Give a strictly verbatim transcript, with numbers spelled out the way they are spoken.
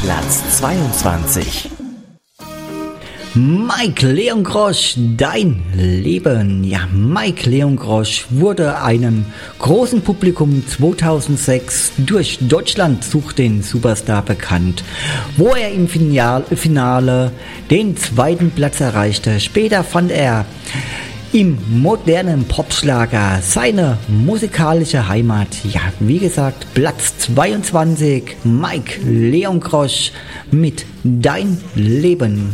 Platz zweiundzwanzig. Mike Leongrosch, Dein Leben. Ja, Mike Leongrosch wurde einem großen Publikum zweitausendsechs durch Deutschland sucht den Superstar bekannt, wo er im Finale den zweiten Platz erreichte. Später fand er im modernen Popschlager seine musikalische Heimat. Ja, wie gesagt, Platz zweiundzwanzig, Mike Leongrosch mit Dein Leben.